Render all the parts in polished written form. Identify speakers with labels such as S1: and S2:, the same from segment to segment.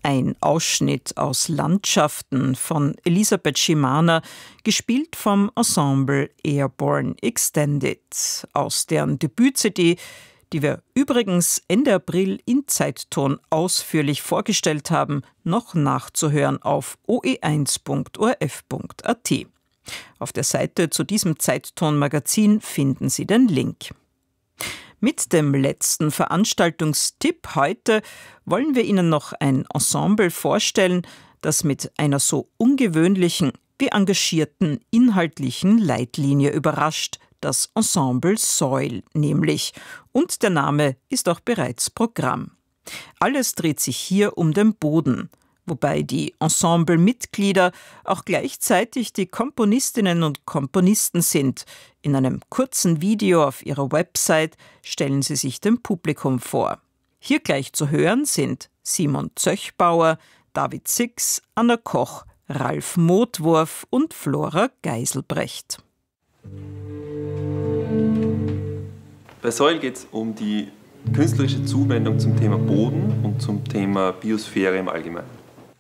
S1: ein Ausschnitt aus Landschaften von Elisabeth Schimaner, gespielt vom Ensemble Airborne Extended, aus deren Debüt-CD, die wir übrigens Ende April in Zeitton ausführlich vorgestellt haben, noch nachzuhören auf oe1.orf.at. Auf der Seite zu diesem Zeitton-Magazin finden Sie den Link. Mit dem letzten Veranstaltungstipp heute wollen wir Ihnen noch ein Ensemble vorstellen, das mit einer so ungewöhnlichen wie engagierten inhaltlichen Leitlinie überrascht, das Ensemble Soil nämlich. Und der Name ist auch bereits Programm. Alles dreht sich hier um den Boden, wobei die Ensemblemitglieder auch gleichzeitig die Komponistinnen und Komponisten sind. In einem kurzen Video auf ihrer Website stellen sie sich dem Publikum vor. Hier gleich zu hören sind Simon Zöchbauer, David Six, Anna Koch, Ralf Motwurf und Flora Geiselbrecht.
S2: Bei Soil geht es um die künstlerische Zuwendung zum Thema Boden und zum Thema Biosphäre im Allgemeinen.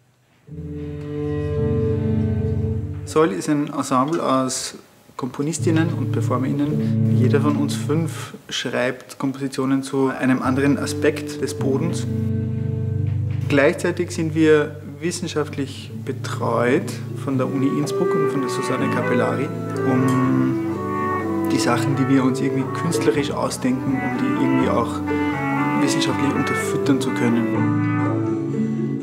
S3: Soil ist ein Ensemble aus Komponistinnen und PerformerInnen. Jeder von uns 5 schreibt Kompositionen zu einem anderen Aspekt des Bodens. Gleichzeitig sind wir wissenschaftlich betreut von der Uni Innsbruck und von der Susanne Capellari, um die Sachen, die wir uns irgendwie künstlerisch ausdenken, um die irgendwie auch wissenschaftlich unterfüttern zu können.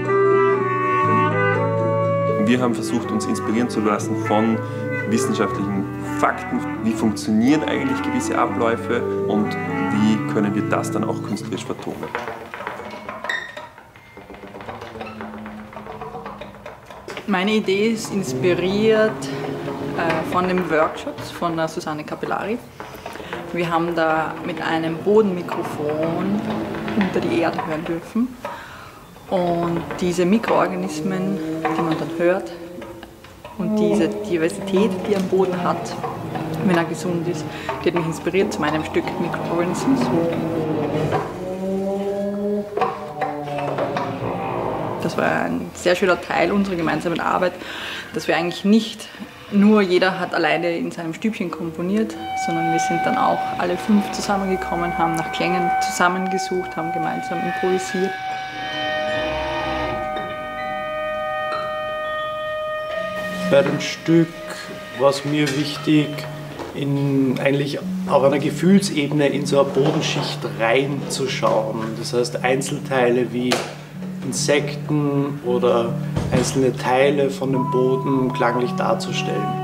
S2: Wir haben versucht, uns inspirieren zu lassen von wissenschaftlichen Fakten. Wie funktionieren eigentlich gewisse Abläufe und wie können wir das dann auch künstlerisch vertonen?
S4: Meine Idee ist inspiriert von den Workshops von der Susanne Capellari. Wir haben da mit einem Bodenmikrofon unter die Erde hören dürfen. Und diese Mikroorganismen, die man dann hört, und diese Diversität, die ein Boden hat, wenn er gesund ist, die hat mich inspiriert zu meinem Stück Microorganisms. Das war ein sehr schöner Teil unserer gemeinsamen Arbeit, dass wir eigentlich nicht nur jeder hat alleine in seinem Stübchen komponiert, sondern wir sind dann auch alle 5 zusammengekommen, haben nach Klängen zusammengesucht, haben gemeinsam improvisiert.
S5: Bei dem Stück war es mir wichtig, in eigentlich auf einer Gefühlsebene in so eine Bodenschicht reinzuschauen. Das heißt, Einzelteile wie Insekten oder einzelne Teile von dem Boden klanglich darzustellen.